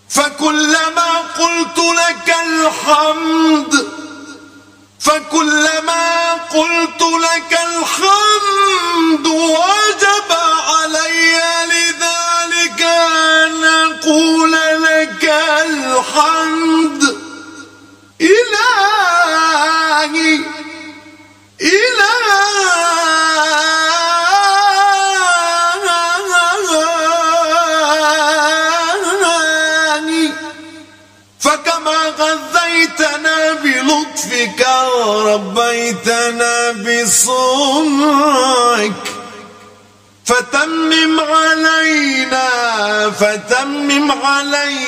فكلما قلت لك الحمد وجب علي لذلك أن أقول لك الحمد إلهي فكما غذيتنا بلطفك وربيتنا بصنعك فتمم علينا